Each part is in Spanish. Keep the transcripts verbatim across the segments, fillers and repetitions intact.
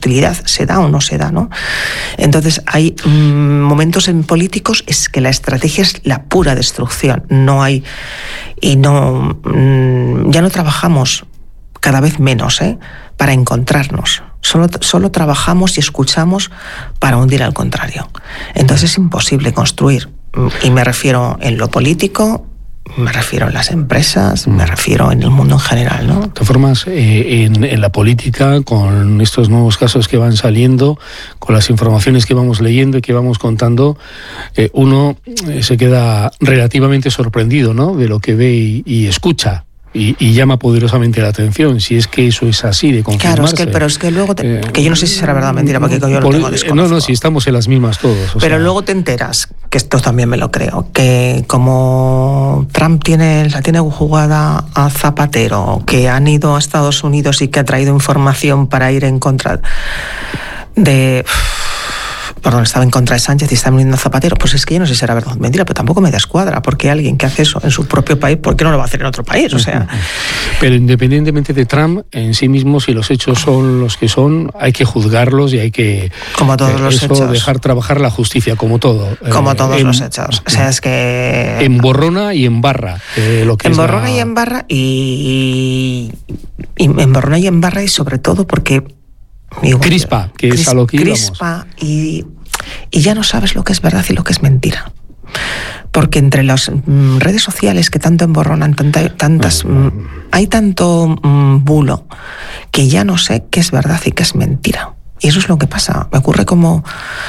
hostilidad, ¿se da o no se da, no? Entonces hay mmm, momentos en políticos es que la estrategia es la pura destrucción, no hay, y no, mmm, ya no trabajamos cada vez menos, ¿eh? Para encontrarnos. Solo, solo trabajamos y escuchamos para hundir al contrario. Entonces es imposible construir. Y me refiero en lo político, me refiero en las empresas, me refiero en el mundo en general, ¿no? De todas formas, eh, en, en la política, con estos nuevos casos que van saliendo, con las informaciones que vamos leyendo y que vamos contando, eh, uno eh, se queda relativamente sorprendido, ¿no?, de lo que ve y, y escucha. Y, y llama poderosamente la atención, si es que eso es así de confirmarse. Claro, es que, pero es que luego, te, eh, que yo no sé si será verdad o mentira, porque yo lo tengo desconozco. No, no, si estamos en las mismas todos. O pero sea. Luego te enteras, que esto también me lo creo, que como Trump tiene, la tiene jugada a Zapatero, que han ido a Estados Unidos y que ha traído información para ir en contra de... Perdón, estaba en contra de Sánchez y está viniendo a Zapatero, pues es que yo no sé si será verdad o mentira, pero tampoco me descuadra, porque alguien que hace eso en su propio país, ¿por qué no lo va a hacer en otro país? O sea... Pero independientemente de Trump, en sí mismo, si los hechos son los que son, hay que juzgarlos y hay que... Como todos eh, los eso, hechos. Dejar trabajar la justicia, como todo. Como eh, todos en, los hechos. O sea, es que... Emborrona y embarra. Eh, lo que emborrona la... y embarra y... y emborrona y embarra y sobre todo porque... Igual, crispa, que cris, es a lo que íbamos. Crispa y, y ya no sabes lo que es verdad y lo que es mentira. Porque entre las mm, redes sociales que tanto emborronan, tanta, tantas, mm, hay tanto mm, bulo que ya no sé qué es verdad y qué es mentira. Y eso es lo que pasa. Me ocurre como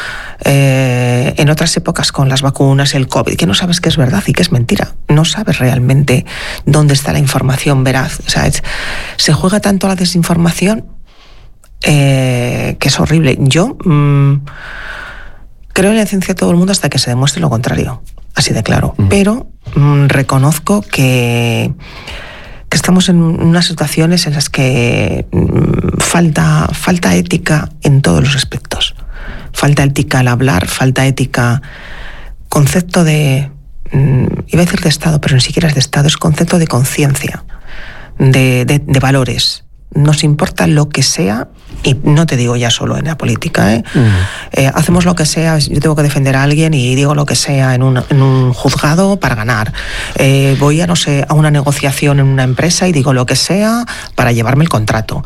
eh, en otras épocas con las vacunas, el COVID, que no sabes qué es verdad y qué es mentira. No sabes realmente dónde está la información veraz. O sea, es, se juega tanto a la desinformación Eh, que es horrible. Yo mmm, creo en la ciencia de todo el mundo hasta que se demuestre lo contrario, así de claro. Mm. Pero mmm, reconozco que, que estamos en unas situaciones en las que mmm, falta, falta ética en todos los aspectos. Falta ética al hablar, falta ética, concepto de, mmm, iba a decir de Estado, pero ni siquiera es de Estado, es concepto de conciencia, de, de, de valores. Nos importa lo que sea, y no te digo ya solo en la política, ¿eh? Mm. Eh, hacemos lo que sea, yo tengo que defender a alguien y digo lo que sea en un, en un juzgado para ganar. Eh, voy a, no sé, a una negociación en una empresa y digo lo que sea para llevarme el contrato.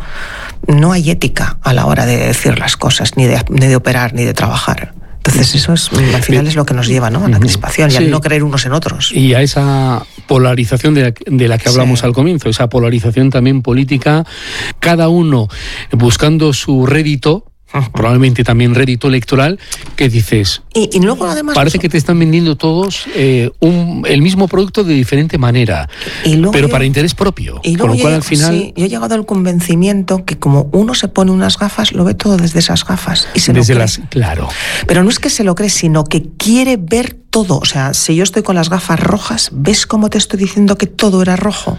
No hay ética a la hora de decir las cosas, ni de, ni de operar, ni de trabajar. Entonces eso es, al final es lo que nos lleva, ¿no?, a la crispación y sí, al no creer unos en otros. Y a esa polarización de la, de la que hablamos sí. al comienzo, esa polarización también política, cada uno buscando su rédito, uh-huh. probablemente también rédito electoral, que dices, y, y luego además parece que te están vendiendo todos eh, un, el mismo producto de diferente manera, pero yo, para interés propio, y con lo cual yo, al final... Sí, yo he llegado al convencimiento que como uno se pone unas gafas, lo ve todo desde esas gafas y se desde lo cree. Las, claro. Pero no es que se lo cree, sino que quiere ver todo. O sea, si yo estoy con las gafas rojas, ¿ves cómo te estoy diciendo que todo era rojo?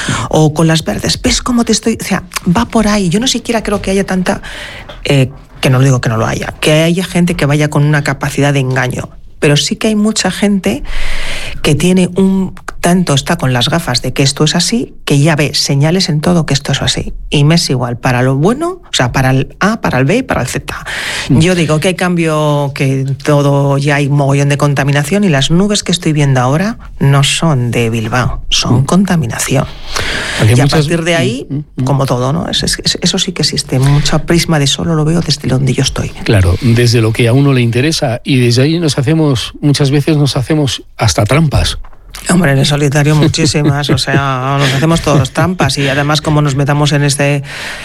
O con las verdes, ¿ves cómo te estoy...? O sea, va por ahí. Yo no siquiera creo que haya tanta... Eh, que no digo que no lo haya, que haya gente que vaya con una capacidad de engaño, pero sí que hay mucha gente que tiene un... tanto está con las gafas de que esto es así, que ya ve señales en todo que esto es así. Y me es igual para lo bueno, o sea, para el A, para el B y para el Z. Yo digo que hay cambio, que todo ya hay mogollón de contaminación y las nubes que estoy viendo ahora no son de Bilbao, son mm. contaminación. Porque y a muchas... partir de ahí, mm. como todo, ¿no? Es, es, eso sí que existe. Mucho prisma de solo lo veo desde donde yo estoy. Claro, desde lo que a uno le interesa y desde ahí nos hacemos, muchas veces nos hacemos hasta trampas. Hombre, en el solitario muchísimas, o sea, nos hacemos todos trampas y además como nos metamos en este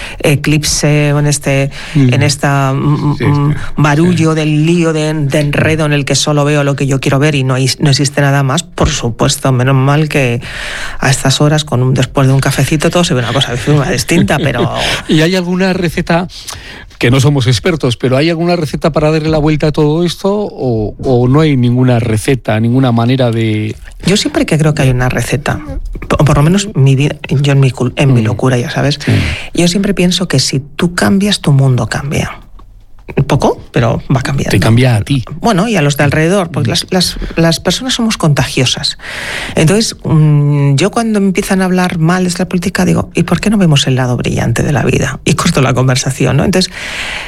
eclipse, en este mm. en esta sí, m- sí, barullo sí. del lío de, de enredo en el que solo veo lo que yo quiero ver y no, hay, no existe nada más, por supuesto, menos mal que a estas horas, con un, después de un cafecito, todo se ve una cosa distinta, pero... ¿Y hay alguna receta, que no somos expertos, pero hay alguna receta para darle la vuelta a todo esto o, o no hay ninguna receta, ninguna manera de...? Yo siempre que creo que hay una receta, o por lo menos mi vida, yo en mi, en mi locura, ya sabes, sí. yo siempre pienso que si tú cambias, tu mundo cambia. Un poco, pero va cambiando. Te cambia a ti. Bueno, y a los de alrededor, porque las, las, las personas somos contagiosas. Entonces, mmm, yo cuando empiezan a hablar mal de la política, digo, ¿y por qué no vemos el lado brillante de la vida? Y corto la conversación, ¿no? Entonces,